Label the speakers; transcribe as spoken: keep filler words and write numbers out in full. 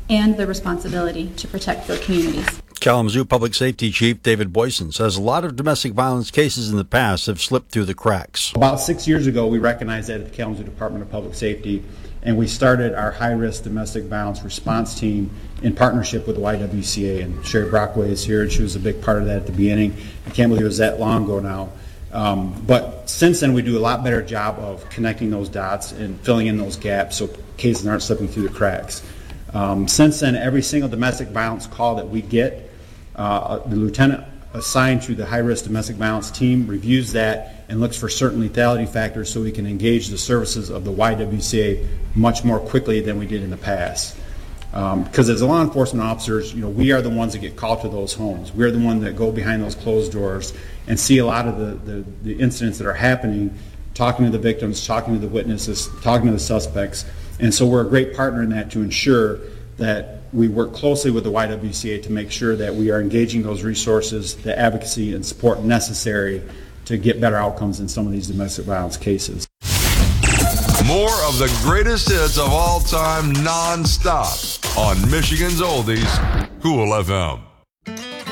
Speaker 1: and their responsibility to protect their communities.
Speaker 2: Kalamazoo Public Safety Chief David Boyson says a lot of domestic violence cases in the past have slipped through the cracks.
Speaker 3: About six years ago, we recognized that at the Kalamazoo Department of Public Safety, and we started our high-risk domestic violence response team in partnership with the Y W C A. And Sherry Brockway is here, and she was a big part of that at the beginning. I can't believe it was that long ago now. Um, but since then, we do a lot better job of connecting those dots and filling in those gaps so cases aren't slipping through the cracks. Um, since then, every single domestic violence call that we get, uh, the lieutenant assigned to the high-risk domestic violence team reviews that and looks for certain lethality factors so we can engage the services of the Y W C A much more quickly than we did in the past. Because um, as law enforcement officers, you know, we are the ones that get called to those homes. We're the ones that go behind those closed doors and see a lot of the, the, the incidents that are happening, talking to the victims, talking to the witnesses, talking to the suspects. And so we're a great partner in that to ensure that we work closely with the Y W C A to make sure that we are engaging those resources, the advocacy and support necessary to get better outcomes in some of these domestic violence cases.
Speaker 4: More of the greatest hits of all time non-stop on Michigan's Oldies, Cool F M.